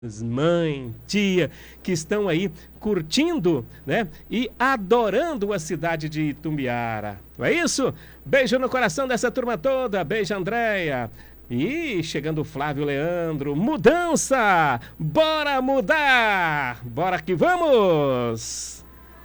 mãe, tia, que estão aí curtindo, né? E adorando a cidade de Itumbiara. Não é isso? Beijo no coração dessa turma toda. Beijo, Andréia. E chegando o Flávio Leandro. Mudança! Bora mudar! Bora que vamos!